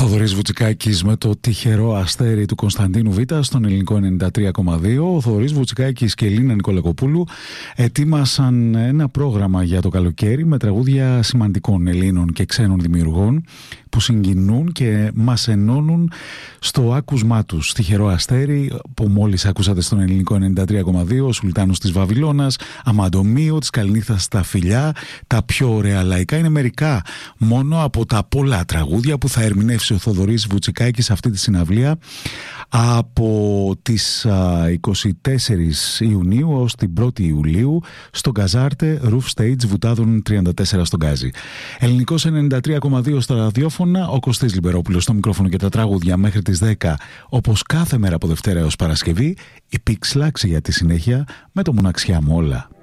Θοδωρής Βουτσικάκης με το τυχερό αστέρι του Κωνσταντίνου Β στον ελληνικό 93,2. Ο Θοδωρής Βουτσικάκης και η Ελίνα Νικολακοπούλου ετοίμασαν ένα πρόγραμμα για το καλοκαίρι με τραγούδια σημαντικών Ελλήνων και ξένων δημιουργών που συγκινούν και μας ενώνουν στο άκουσμά τους. Τυχερό αστέρι που μόλις ακούσατε στον ελληνικό 93,2, ο Σουλτάνος της Βαβυλώνας, Αμαντομίο, της Καληνύχτας στα φιλιά, τα πιο ωραία λαϊκά. Είναι μερικά μόνο από τα πολλά τραγούδια που θα ερμηνεύσει ο Θοδωρής Βουτσικάκης αυτή τη συναυλία από τις 24 Ιουνίου ως την 1η Ιουλίου στο Γκαζάρτε Roof Stage Βουτάδων 34 στον Γκάζι. Ελληνικός 93,2 στα ραδιόφωνα, ο Κωστής Λιμπερόπουλος στο μικρόφωνο και τα τραγούδια μέχρι τις 10 όπως κάθε μέρα από Δευτέρα έως Παρασκευή. Η Πίξ Λάξη για τη συνέχεια με το Μοναξιά μου όλα.